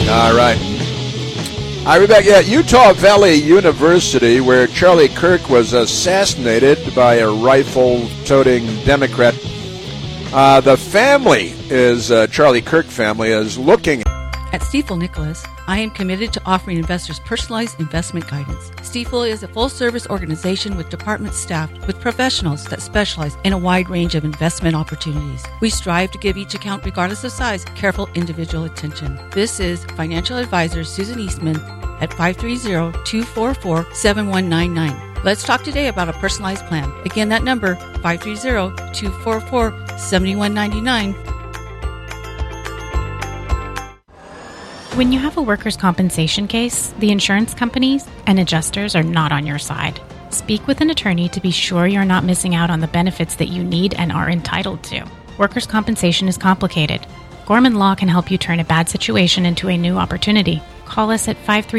All right. All right, back at Utah Valley University, where Charlie Kirk was assassinated by a rifle-toting Democrat. The family is, Charlie Kirk family, is looking. At Stifel Nicholas, I am committed to offering investors personalized investment guidance. Stifel is a full-service organization with departments staffed with professionals that specialize in a wide range of investment opportunities. We strive to give each account, regardless of size, careful individual attention. This is financial advisor Susan Eastman at 530-244-7199. Let's talk today about a personalized plan. Again, that number, 530-244-7199. When you have a workers' compensation case, the insurance companies and adjusters are not on your side. Speak with an attorney to be sure you're not missing out on the benefits that you need and are entitled to. Workers' compensation is complicated. Gorman Law can help you turn a bad situation into a new opportunity. Call us at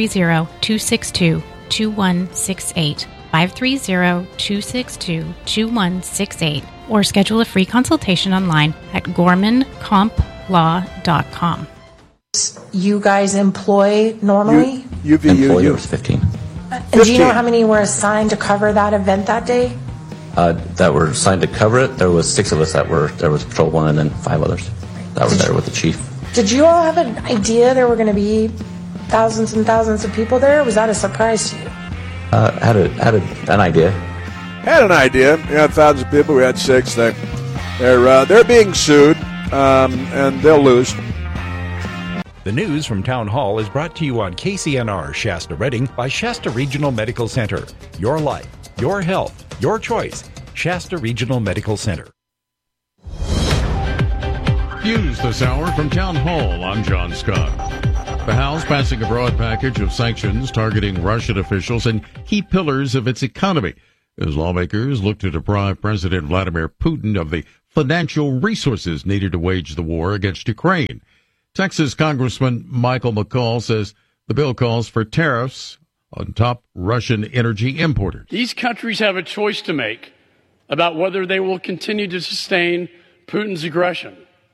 530-262-2168. 530-262-2168, or schedule a free consultation online at gormancomplaw.com. You guys employ normally? Employee was 15. And do you know how many were assigned to cover that event that day? That were assigned to cover it. There was 6 of us there was Patrol 1 and then 5 others that were there with the chief. Did you all have an idea there were going to be thousands and thousands of people there? Or was that a surprise to you? Had an idea. Had an idea. We had thousands of people. We had 6. They're being sued, and they'll lose. The news from Town Hall is brought to you on KCNR Shasta Redding by Shasta Regional Medical Center. Your life, your health, your choice. Shasta Regional Medical Center. News this hour from Town Hall. I'm John Scott. The House passing a broad package of sanctions targeting Russian officials and key pillars of its economy as lawmakers look to deprive President Vladimir Putin of the financial resources needed to wage the war against Ukraine. Texas Congressman Michael McCall says the bill calls for tariffs on top Russian energy importers. These countries have a choice to make about whether they will continue to sustain Putin's aggression.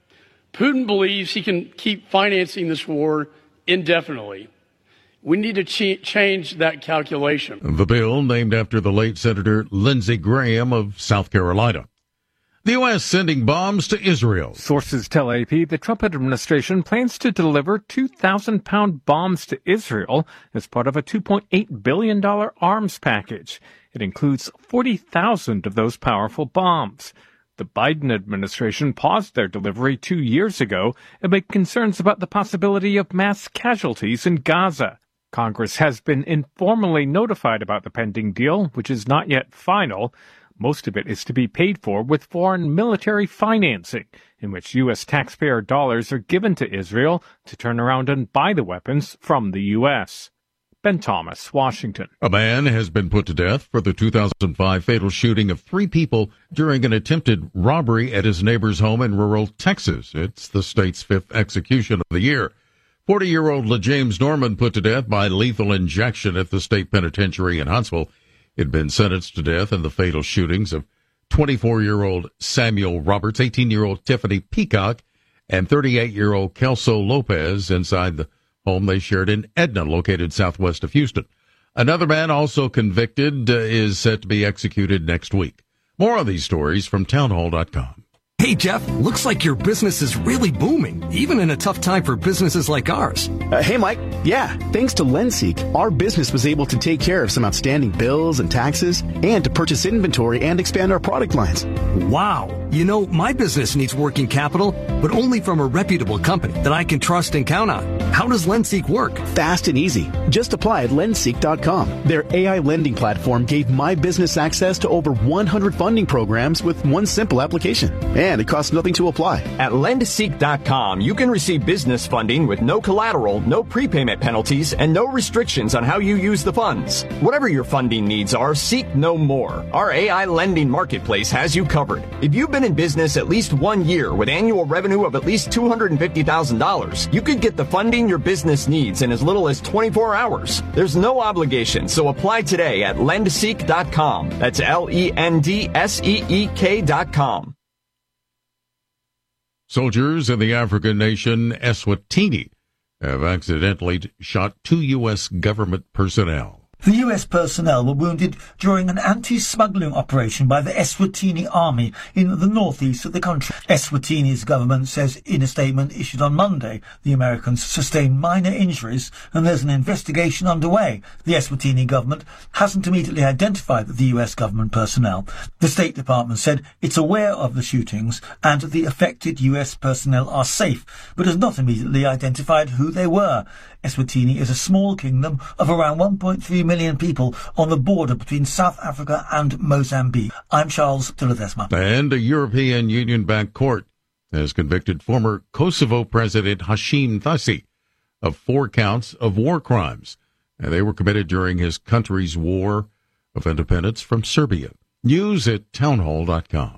Putin believes he can keep financing this war indefinitely. We need to change that calculation. The bill, named after the late Senator Lindsey Graham of South Carolina. The U.S. sending bombs to Israel. Sources tell AP the Trump administration plans to deliver 2,000-pound bombs to Israel as part of a $2.8 billion arms package. It includes 40,000 of those powerful bombs. The Biden administration paused their delivery 2 years ago amid concerns about the possibility of mass casualties in Gaza. Congress has been informally notified about the pending deal, which is not yet final. Most of it is to be paid for with foreign military financing, in which U.S. taxpayer dollars are given to Israel to turn around and buy the weapons from the U.S. Ben Thomas, Washington. A man has been put to death for the 2005 fatal shooting of 3 people during an attempted robbery at his neighbor's home in rural Texas. It's the state's 5th execution of the year. 40-year-old LaJames Norman put to death by lethal injection at the state penitentiary in Huntsville. He'd been sentenced to death in the fatal shootings of 24-year-old Samuel Roberts, 18-year-old Tiffany Peacock, and 38-year-old Kelso Lopez inside the home they shared in Edna, located southwest of Houston. Another man also convicted is set to be executed next week. More on these stories from townhall.com. Hey, Jeff, looks like your business is really booming, even in a tough time for businesses like ours. Hey, Mike. Yeah, thanks to LendSeek, our business was able to take care of some outstanding bills and taxes and to purchase inventory and expand our product lines. Wow. You know, my business needs working capital, but only from a reputable company that I can trust and count on. How does LendSeek work? Fast and easy. Just apply at lendseek.com. Their AI lending platform gave my business access to over 100 funding programs with one simple application. And it costs nothing to apply. At lendseek.com, you can receive business funding with no collateral, no prepayment penalties, and no restrictions on how you use the funds. Whatever your funding needs are, seek no more. Our AI lending marketplace has you covered. If you've been in business at least 1 year with annual revenue of at least $250,000, you could get the funding your business needs in as little as 24 hours. There's no obligation, so apply today at lendseek.com. That's LENDSEEK.com. Soldiers in the African nation Eswatini have accidentally shot 2 U.S. government personnel. The U.S. personnel were wounded during an anti-smuggling operation by the Eswatini army in the northeast of the country. Eswatini's government says in a statement issued on Monday the Americans sustained minor injuries and there's an investigation underway. The Eswatini government hasn't immediately identified the U.S. government personnel. The State Department said it's aware of the shootings and the affected U.S. personnel are safe, but has not immediately identified who they were. Eswatini is a small kingdom of around 1.3 million people on the border between South Africa and Mozambique. I'm Charles de Ledesma. And a European Union-backed court has convicted former Kosovo President Hashim Thaci of 4 counts of war crimes. And they were committed during his country's war of independence from Serbia. News at townhall.com.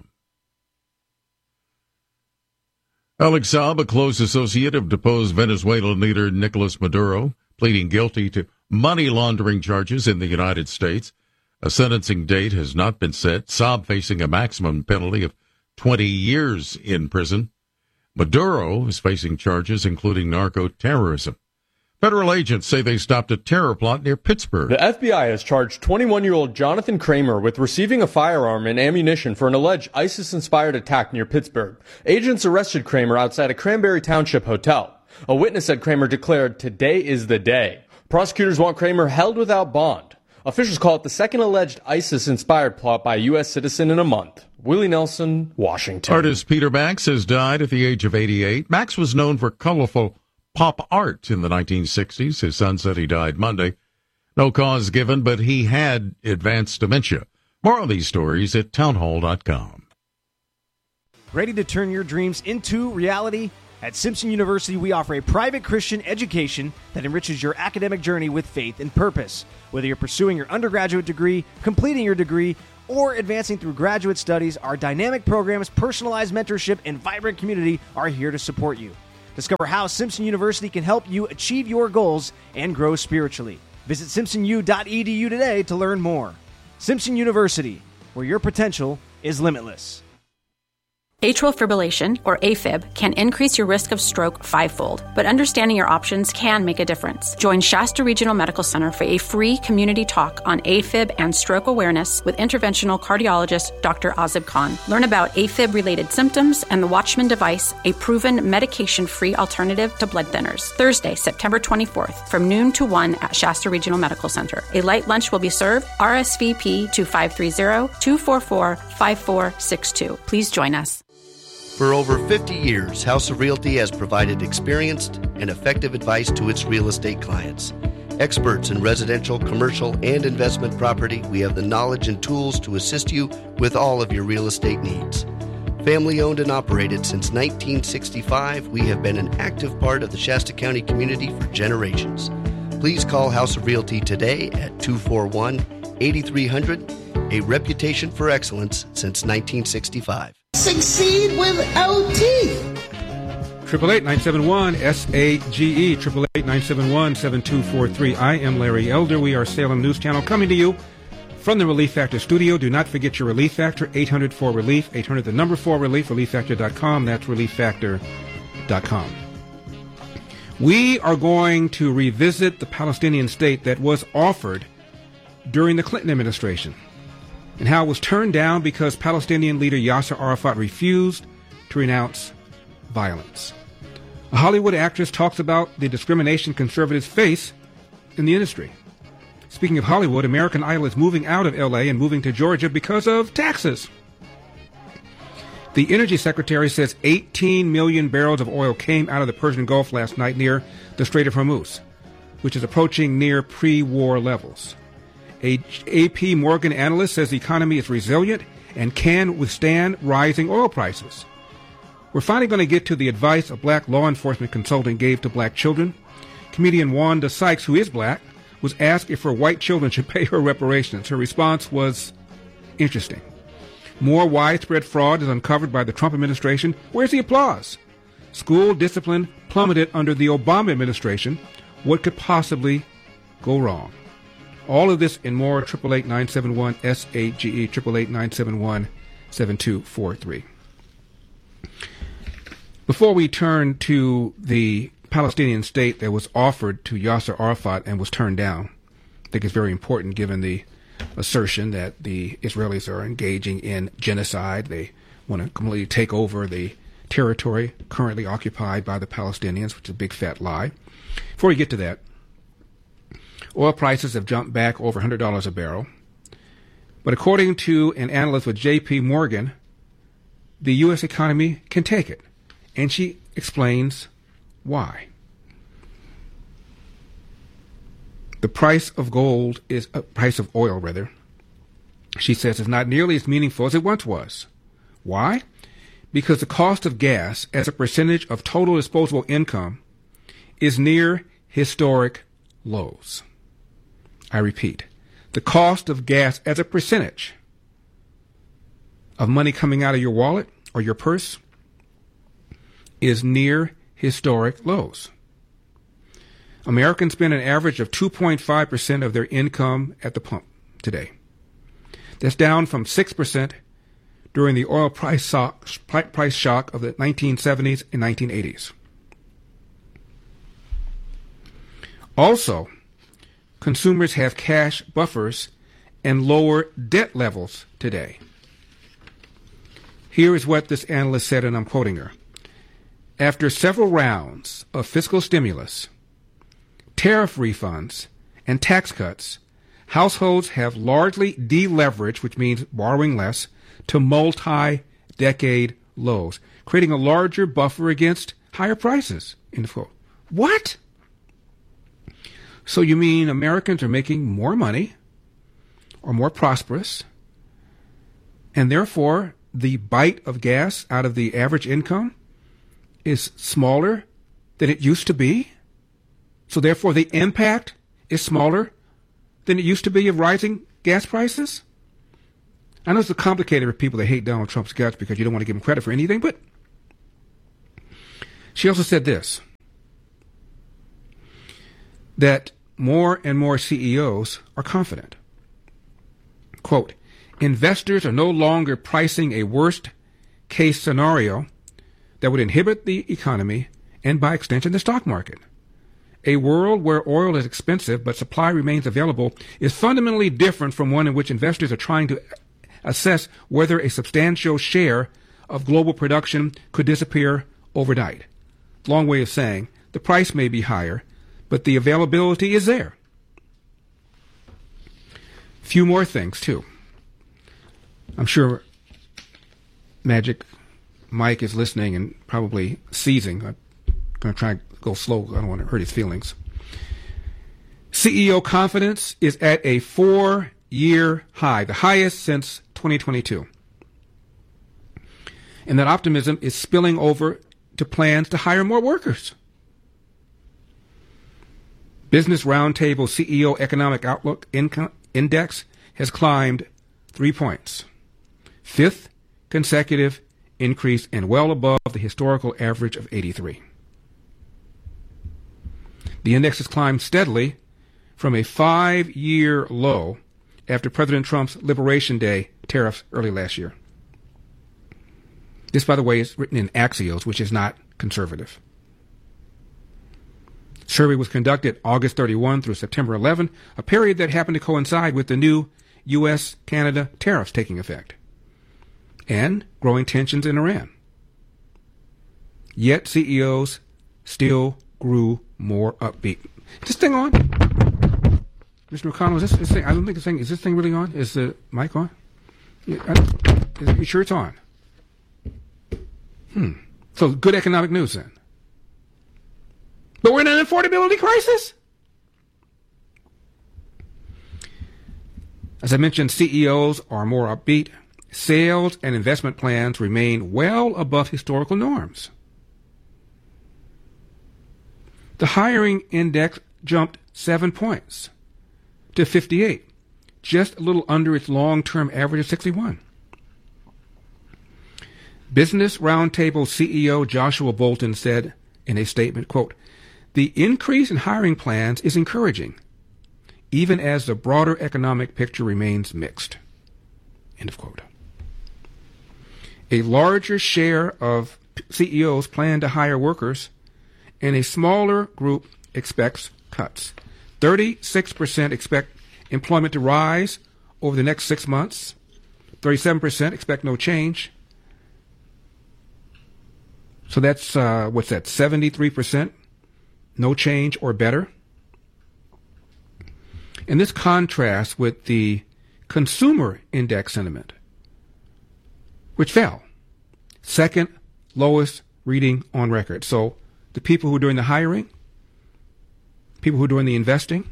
Alex Saab, a close associate of deposed Venezuelan leader Nicolas Maduro, pleading guilty to money laundering charges in the United States. A sentencing date has not been set. Saab facing a maximum penalty of 20 years in prison. Maduro is facing charges including narco-terrorism. Federal agents say they stopped a terror plot near Pittsburgh. The FBI has charged 21-year-old Jonathan Kramer with receiving a firearm and ammunition for an alleged ISIS-inspired attack near Pittsburgh. Agents arrested Kramer outside a Cranberry Township hotel. A witness said Kramer declared, "Today is the day." Prosecutors want Kramer held without bond. Officials call it the second alleged ISIS-inspired plot by a U.S. citizen in a month. Willie Nelson, Washington. Artist Peter Max has died at the age of 88. Max was known for colorful pop art in the 1960s. His son said he died Monday. No cause given, but he had advanced dementia. More on these stories at townhall.com. Ready to turn your dreams into reality? At Simpson University, we offer a private Christian education that enriches your academic journey with faith and purpose. Whether you're pursuing your undergraduate degree, completing your degree, or advancing through graduate studies, our dynamic programs, personalized mentorship, and vibrant community are here to support you. Discover how Simpson University can help you achieve your goals and grow spiritually. Visit simpsonu.edu today to learn more. Simpson University, where your potential is limitless. Atrial fibrillation, or AFib, can increase your risk of stroke 5-fold, but understanding your options can make a difference. Join Shasta Regional Medical Center for a free community talk on AFib and stroke awareness with interventional cardiologist Dr. Azib Khan. Learn about AFib-related symptoms and the Watchman device, a proven medication-free alternative to blood thinners. Thursday, September 24th, from noon to 1 at Shasta Regional Medical Center. A light lunch will be served. RSVP to 530-244-5462. Please join us. For over 50 years, House of Realty has provided experienced and effective advice to its real estate clients. Experts in residential, commercial, and investment property, we have the knowledge and tools to assist you with all of your real estate needs. Family owned and operated since 1965, we have been an active part of the Shasta County community for generations. Please call House of Realty today at 241-8300, a reputation for excellence since 1965. Succeed with OT. 888-971-SAGE, 888-971-7243. I am Larry Elder. We are Salem News Channel coming to you from the Relief Factor studio. Do not forget your Relief Factor, 800-4RELIEF, 800 the number 4RELIEF, ReliefFactor.com. That's ReliefFactor.com. We are going to revisit the Palestinian state that was offered during the Clinton administration, and how it was turned down because Palestinian leader Yasser Arafat refused to renounce violence. A Hollywood actress talks about the discrimination conservatives face in the industry. Speaking of Hollywood, American Idol is moving out of L.A. and moving to Georgia because of taxes. The Energy Secretary says 18 million barrels of oil came out of the Persian Gulf last night near the Strait of Hormuz, which is approaching near pre-war levels. A AP Morgan analyst says the economy is resilient and can withstand rising oil prices. We're finally going to get to the advice a black law enforcement consultant gave to black children. Comedian Wanda Sykes, who is black, was asked if her white children should pay her reparations. Her response was interesting. More widespread fraud is uncovered by the Trump administration. Where's the applause? School discipline plummeted under the Obama administration. What could possibly go wrong? All of this and more, 888-971-SAGE, 888-971-7243. Before we turn to the Palestinian state that was offered to Yasser Arafat and was turned down. I think it's very important given the assertion that the Israelis are engaging in genocide. They want to completely take over the territory currently occupied by the Palestinians, which is a big fat lie. Before we get to that, oil prices have jumped back over $100 a barrel. But according to an analyst with J.P. Morgan, the U.S. economy can take it. And she explains why. The price of gold is price of oil, rather. She says is not nearly as meaningful as it once was. Why? Because the cost of gas as a percentage of total disposable income is near historic lows. I repeat, the cost of gas as a percentage of money coming out of your wallet or your purse is near historic lows. Americans spend an average of 2.5% of their income at the pump today. That's down from 6% during the oil price shock of the 1970s and 1980s. Also, consumers have cash buffers and lower debt levels today. Here is what this analyst said, and I'm quoting her. After several rounds of fiscal stimulus, tariff refunds, and tax cuts, households have largely deleveraged, which means borrowing less, to multi-decade lows, creating a larger buffer against higher prices. End quote. What? So you mean Americans are making more money or more prosperous, and therefore the bite of gas out of the average income is smaller than it used to be? So therefore the impact is smaller than it used to be of rising gas prices? I know it's complicated for people that hate Donald Trump's guts because you don't want to give him credit for anything, but she also said this, that more and more CEOs are confident. Quote, investors are no longer pricing a worst-case scenario that would inhibit the economy and, by extension, the stock market. A world where oil is expensive but supply remains available is fundamentally different from one in which investors are trying to assess whether a substantial share of global production could disappear overnight. Long way of saying the price may be higher, but the availability is there. Few more things, too. I'm sure Magic Mike is listening and probably seizing. I'm going to try to go slow. I don't want to hurt his feelings. CEO confidence is at a 4-year high, the highest since 2022. And that optimism is spilling over to plans to hire more workers. Business Roundtable CEO Economic Outlook Index has climbed 3 points. 5th consecutive increase and well above the historical average of 83. The index has climbed steadily from a 5-year low after President Trump's Liberation Day tariffs early last year. This, by the way, is written in Axios, which is not conservative. Survey was conducted August 31 through September 11, a period that happened to coincide with the new U.S.-Canada tariffs taking effect and growing tensions in Iran. Yet CEOs still grew more upbeat. Is this thing on? Mr. McConnell, is this thing? I don't think this thing, is this thing really on? Is the mic on? Are you sure it's on? So good economic news then. But we're in an affordability crisis? As I mentioned, CEOs are more upbeat. Sales and investment plans remain well above historical norms. The hiring index jumped 7 points to 58, just a little under its long-term average of 61. Business Roundtable CEO Joshua Bolten said in a statement, quote, the increase in hiring plans is encouraging, even as the broader economic picture remains mixed. End of quote. A larger share of CEOs plan to hire workers and a smaller group expects cuts. 36% expect employment to rise over the next 6 months. 37% expect no change. So that's, 73%? No change or better. And this contrasts with the consumer index sentiment, which fell. Second lowest reading on record. So the people who are doing the hiring, people who are doing the investing,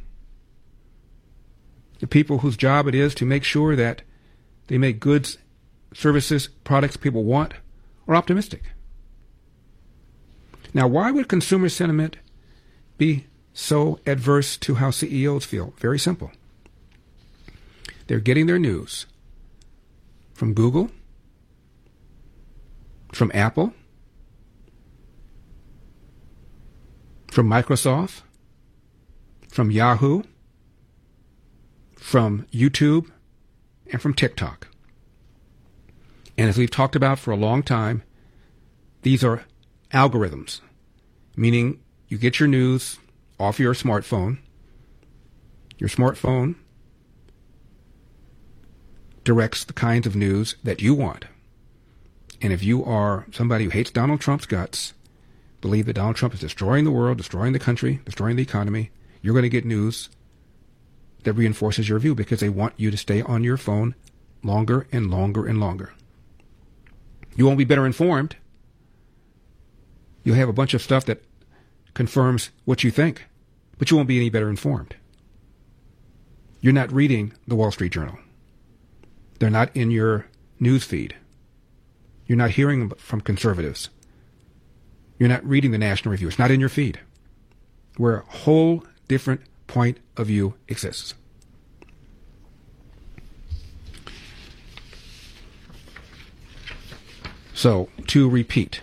the people whose job it is to make sure that they make goods, services, products people want, are optimistic. Now, why would consumer sentiment be so adverse to how CEOs feel? Very simple. They're getting their news from Google, from Apple, from Microsoft, from Yahoo, from YouTube, and from TikTok. And as we've talked about for a long time, these are algorithms, meaning you get your news off your smartphone. Your smartphone directs the kinds of news that you want. And if you are somebody who hates Donald Trump's guts, believe that Donald Trump is destroying the world, destroying the country, destroying the economy, you're going to get news that reinforces your view because they want you to stay on your phone longer and longer and longer. You won't be better informed. You'll have a bunch of stuff that confirms what you think, but you won't be any better informed. You're not reading the Wall Street Journal. They're not in your news feed. You're not hearing from conservatives. You're not reading the National Review. It's not in your feed, where a whole different point of view exists. So, to repeat,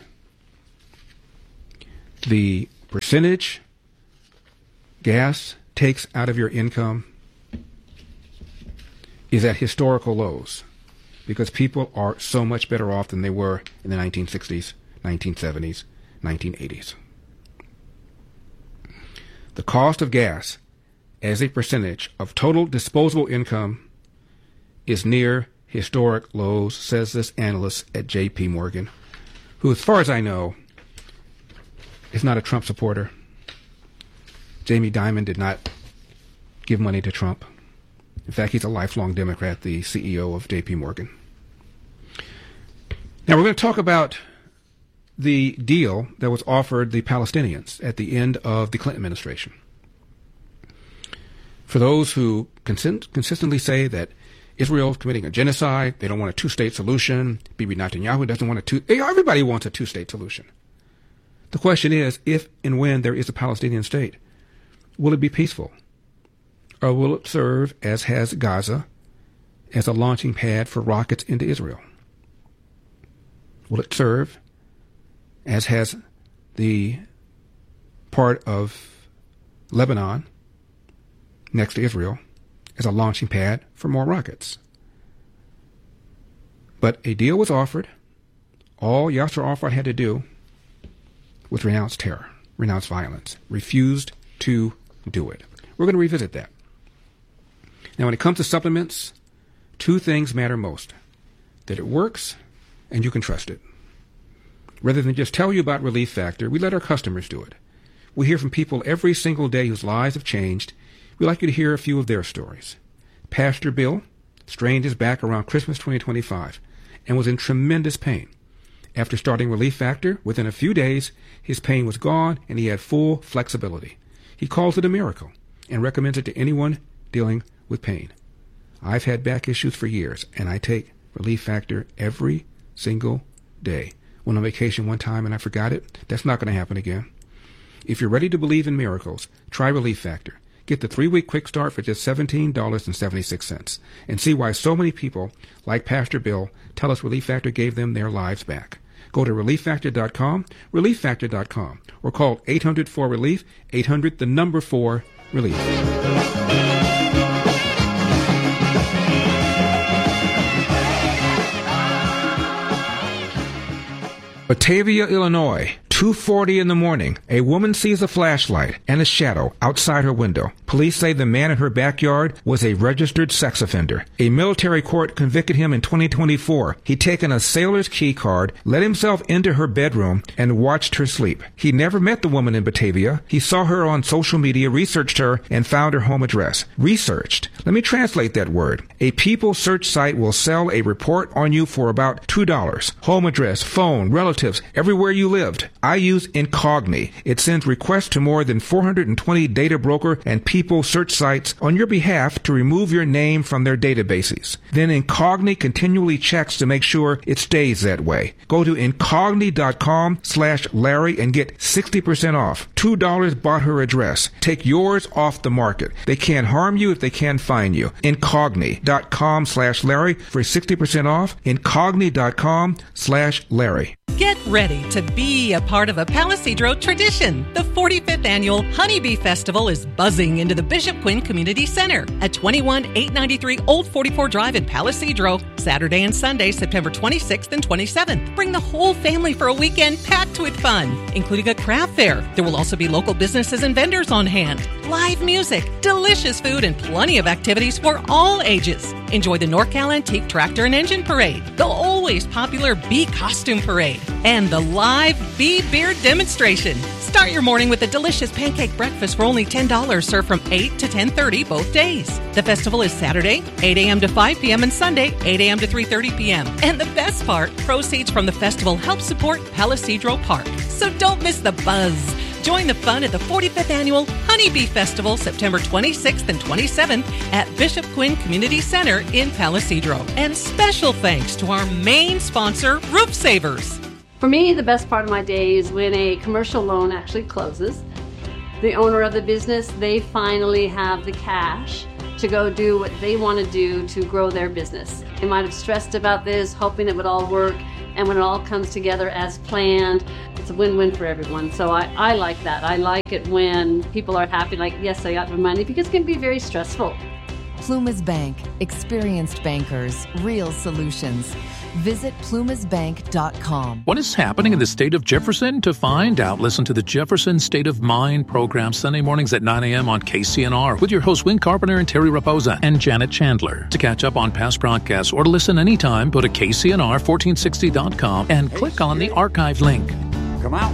the percentage gas takes out of your income is at historical lows because people are so much better off than they were in the 1960s, 1970s, 1980s. The cost of gas as a percentage of total disposable income is near historic lows, says this analyst at J.P. Morgan, who, as far as I know, is not a Trump supporter. Jamie Dimon did not give money to Trump. In fact, he's a lifelong Democrat, the CEO of J.P. Morgan. Now, we're going to talk about the deal that was offered the Palestinians at the end of the Clinton administration. For those who consistently say that Israel is committing a genocide, they don't want a two-state solution, Bibi Netanyahu doesn't want everybody wants a two-state solution. The question is, if and when there is a Palestinian state, will it be peaceful? Or will it serve, as has Gaza, as a launching pad for rockets into Israel? Will it serve, as has the part of Lebanon next to Israel, as a launching pad for more rockets? But a deal was offered. All Yasser Arafat had to do was renounce terror, renounce violence, refused to do it. We're going to revisit that. Now, when it comes to supplements, two things matter most: that it works and you can trust it. Rather than just tell you about Relief Factor, we let our customers do it. We hear from people every single day whose lives have changed. We'd like you to hear a few of their stories. Pastor Bill strained his back around Christmas 2025 and was in tremendous pain. After starting Relief Factor, within a few days, his pain was gone and he had full flexibility. He calls it a miracle and recommends it to anyone dealing with pain. I've had back issues for years, and I take Relief Factor every single day. Went on vacation one time and I forgot it. That's not going to happen again. If you're ready to believe in miracles, try Relief Factor. Get the 3-week quick start for just $17.76 and see why so many people, like Pastor Bill, tell us Relief Factor gave them their lives back. Go to ReliefFactor.com, ReliefFactor.com, or call 800-4-RELIEF, 800-4-RELIEF. Batavia, Illinois, 2:40 in the morning, a woman sees a flashlight and a shadow outside her window. Police say the man in her backyard was a registered sex offender. A military court convicted him in 2024. He'd taken a sailor's key card, let himself into her bedroom, and watched her sleep. He never met the woman in Batavia. He saw her on social media, researched her, and found her home address. Researched. Let me translate that word. A People search site will sell a report on you for about $2. Home address, phone, relatives, everywhere you lived. I use Incogni. It sends requests to more than 420 data broker and People search sites on your behalf to remove your name from their databases. Then Incogni continually checks to make sure it stays that way. Go to Incogni.com/Larry and get 60% off. $2 bought her address. Take yours off the market. They can't harm you if they can't find you. Incogni.com/Larry for 60% off. Incogni.com/Larry. Get ready to be a part of a Palo Cedro tradition. The 45th Annual Honeybee Festival is buzzing into the Bishop Quinn Community Center at 21893 Old 44 Drive in Palo Cedro, Saturday and Sunday, September 26th and 27th. Bring the whole family for a weekend packed with fun, including a craft fair. There will also be local businesses and vendors on hand, live music, delicious food, and plenty of activities for all ages. Enjoy the NorCal Antique Tractor and Engine Parade, the always popular Bee Costume Parade, and the live Bee Beer Demonstration. Start your morning with a delicious pancake breakfast for only $10, served from 8 to 10:30 both days. The festival is Saturday, 8 a.m. to 5 p.m. and Sunday, 8 a.m. to 3:30 p.m. And the best part, proceeds from the festival help support Palo Cedro Park. So don't miss the buzz. Join the fun at the 45th Annual Honeybee Festival, September 26th and 27th at Bishop Quinn Community Center in Palo Cedro. And special thanks to our main sponsor, Roof Savers. For me, the best part of my day is when a commercial loan actually closes. The owner of the business, they finally have the cash to go do what they want to do to grow their business. They might have stressed about this, hoping it would all work, and when it all comes together as planned, it's a win-win for everyone. So I like that. I like it when people are happy, like, yes, I got my money, because it can be very stressful. Plumas Bank. Experienced bankers. Real solutions. Visit plumasbank.com. What is happening in the state of Jefferson? To find out, listen to the Jefferson State of Mind program Sunday mornings at 9 a.m. on KCNR with your hosts Win Carpenter and Terry Raposa and Janet Chandler. To catch up on past broadcasts or to listen anytime, go to KCNR1460.com and click on the archive link. Come out.